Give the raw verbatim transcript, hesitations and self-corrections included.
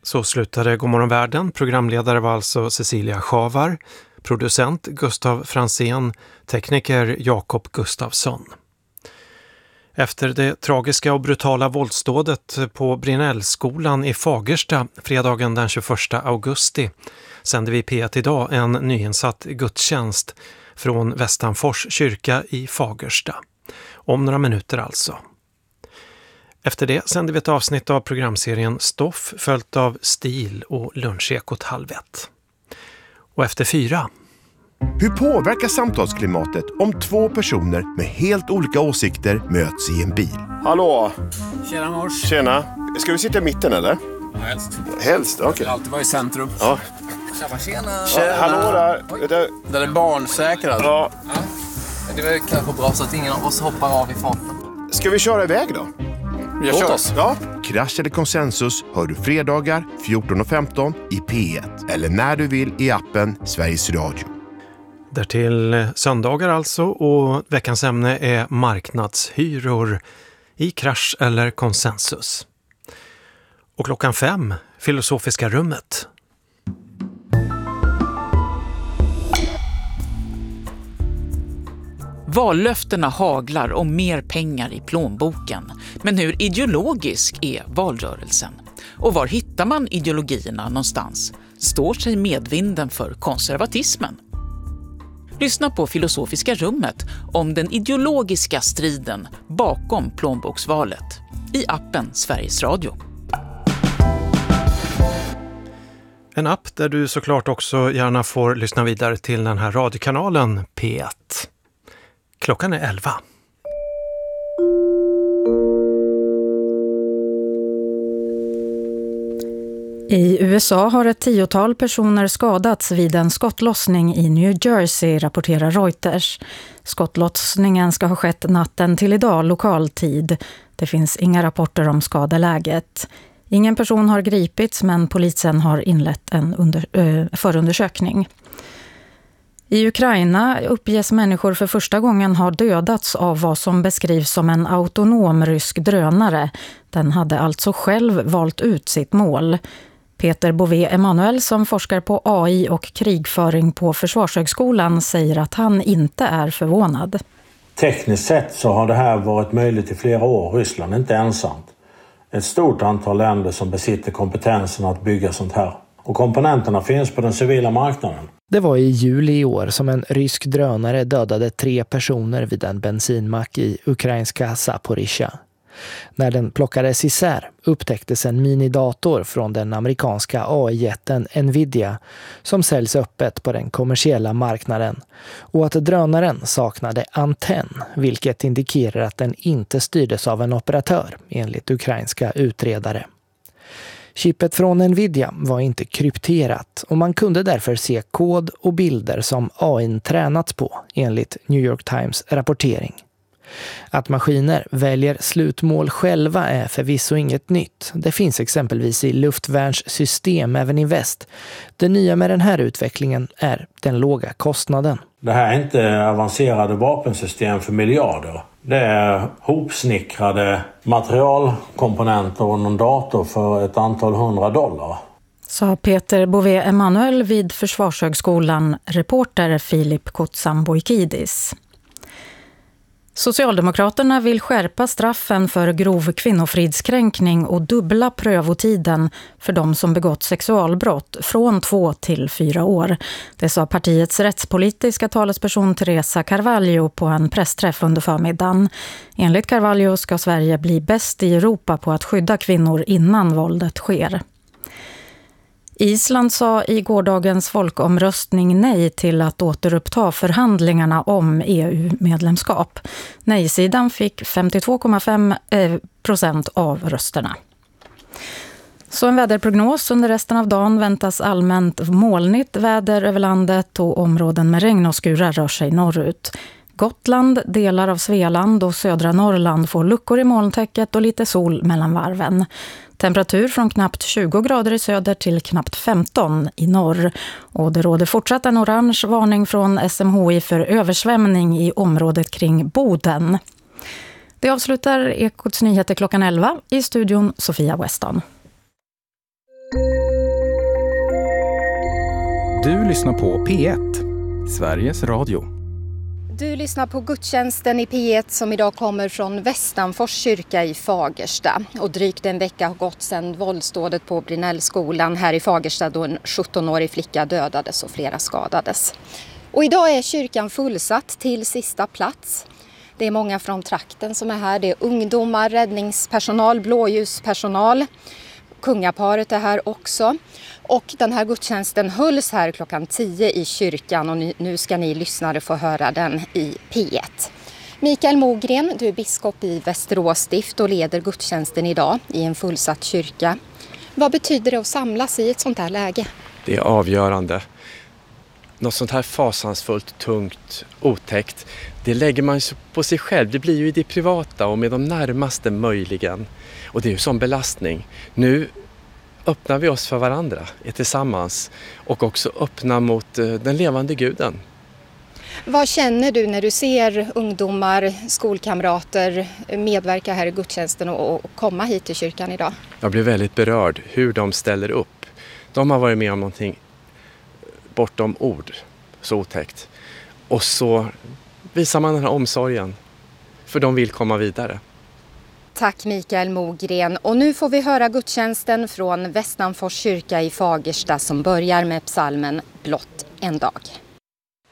Så slutade Godmorgon världen. Programledare var alltså Cecilia Schavar, producent Gustav Fransén, tekniker Jakob Gustafsson. Efter det tragiska och brutala våldsdådet på Brinnellskolan i Fagersta fredagen den tjugoförsta augusti sände vi P ett idag en nyinsatt gudstjänst från Västanfors kyrka i Fagersta. Om några minuter alltså. Efter det sände vi ett avsnitt av programserien Stoff följt av Stil och Lunchekot halv ett. Och efter fyra. Hur påverkar samtalsklimatet om två personer med helt olika åsikter möts i en bil? Hallå! Tjena mors! Tjena! Ska vi sitta i mitten eller? Ja, helst. Helst, okej. Okay. Alltid vara i centrum. Ja. Tjena, tjena! Tjena. Hallå där! där! Den är barnsäkrad. Ja. ja. Det är kanske bra så att ingen av oss hoppar av i farten. Ska vi köra iväg då? Jag kör oss. Ja. Krasch eller konsensus hör du fredagar fjorton och femton i P ett. Eller när du vill i appen Sveriges Radio. Därtill söndagar alltså, och veckans ämne är marknadshyror i Krasch eller konsensus. Och klockan fem, Filosofiska rummet. Vallöftena haglar om mer pengar i plånboken. Men hur ideologisk är valrörelsen? Och var hittar man ideologierna någonstans? Står sig medvinden för konservatismen? Lyssna på Filosofiska rummet om den ideologiska striden bakom plånboksvalet i appen Sveriges Radio. En app där du såklart också gärna får lyssna vidare till den här radiokanalen P ett. Klockan är elva. I U S A har ett tiotal personer skadats vid en skottlossning i New Jersey, rapporterar Reuters. Skottlossningen ska ha skett natten till idag lokal tid. Det finns inga rapporter om skadeläget. Ingen person har gripits, men polisen har inlett en under, äh, förundersökning. I Ukraina uppges människor för första gången ha dödats av vad som beskrivs som en autonom rysk drönare. Den hade alltså själv valt ut sitt mål. Peter Bové Emanuel, som forskar på A I och krigföring på Försvarshögskolan, säger att han inte är förvånad. Tekniskt sett så har det här varit möjligt i flera år. Ryssland är inte ensamt. Ett stort antal länder som besitter kompetensen att bygga sånt här. Och komponenterna finns på den civila marknaden. Det var i juli i år som en rysk drönare dödade tre personer vid en bensinmack i ukrainska Zaporizjzja. När den plockades isär upptäcktes en minidator från den amerikanska A I-jätten Nvidia som säljs öppet på den kommersiella marknaden, och att drönaren saknade antenn, vilket indikerar att den inte styrdes av en operatör, enligt ukrainska utredare. Chippet från Nvidia var inte krypterat och man kunde därför se kod och bilder som A I tränats på, enligt New York Times rapportering. Att maskiner väljer slutmål själva är förvisso inget nytt. Det finns exempelvis i luftvärnssystem även i väst. Det nya med den här utvecklingen är den låga kostnaden. Det här är inte avancerade vapensystem för miljarder. Det är hopsnickrade materialkomponenter och någon dator för ett antal hundra dollar. Sa Peter Bové Emanuel vid Försvarshögskolan, reporter Filip Kotsamboikidis. Socialdemokraterna vill skärpa straffen för grov kvinnofridskränkning och dubbla prövotiden för de som begått sexualbrott från två till fyra år. Det sa partiets rättspolitiska talesperson Teresa Carvalho på en pressträff under förmiddagen. Enligt Carvalho ska Sverige bli bäst i Europa på att skydda kvinnor innan våldet sker. Island sa i gårdagens folkomröstning nej till att återuppta förhandlingarna om E U-medlemskap. Nej-sidan fick femtiotvå komma fem procent av rösterna. Så en väderprognos: under resten av dagen väntas allmänt molnigt väder över landet och områden med regn och skurar rör sig norrut. Gotland, delar av Svealand och södra Norrland får luckor i molntäcket och lite sol mellan varven. Temperatur från knappt tjugo grader i söder till knappt femton i norr. Och det råder fortsatt en orange varning från S M H I för översvämning i området kring Boden. Det avslutar Ekots nyheter klockan elva. I studion Sofia Weston. Du lyssnar på P ett, Sveriges Radio. Du lyssnar på gudstjänsten i P ett som idag kommer från Västanfors kyrka i Fagersta. Och drygt en vecka har gått sedan våldsdådet på Brinellskolan här i Fagersta då en sjuttonårig flicka dödades och flera skadades. Och idag är kyrkan fullsatt till sista plats. Det är många från trakten som är här. Det är ungdomar, räddningspersonal, blåljuspersonal. Kungaparet är här också. Och den här gudstjänsten hölls här klockan tio i kyrkan och nu ska ni lyssnare få höra den i P ett. Mikael Mogren, du är biskop i Västerås stift och leder gudstjänsten idag i en fullsatt kyrka. Vad betyder det att samlas i ett sånt här läge? Det är avgörande. Något sånt här fasansfullt, tungt, otäckt, det lägger man på sig själv. Det blir ju i det privata och med de närmaste möjligen. Och det är ju som belastning. Nu öppnar vi oss för varandra, är tillsammans och också öppna mot den levande guden. Vad känner du när du ser ungdomar, skolkamrater medverka här i gudstjänsten och komma hit till kyrkan idag? Jag blir väldigt berörd hur de ställer upp. De har varit med om någonting bortom ord, så otäckt. Och så visar man den här omsorgen, för de vill komma vidare. Tack Mikael Mogren. Och nu får vi höra gudstjänsten från Västanfors kyrka i Fagersta som börjar med psalmen Blott en dag.